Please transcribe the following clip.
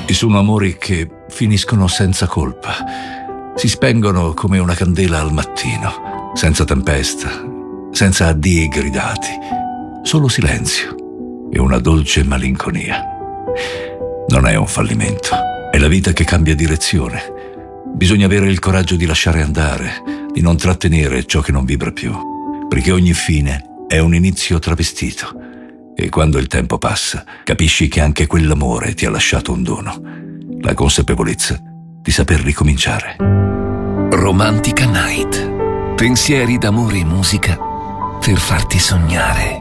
Ci sono amori che finiscono senza colpa, si spengono come una candela al mattino, senza tempesta, senza addii gridati, solo silenzio e una dolce malinconia. Non è un fallimento, è la vita che cambia direzione. Bisogna avere il coraggio di lasciare andare, di non trattenere ciò che non vibra più, perché ogni fine è un inizio travestito. E quando il tempo passa, capisci che anche quell'amore ti ha lasciato un dono, la consapevolezza di saper ricominciare. Romantica Night. Pensieri d'amore e musica per farti sognare.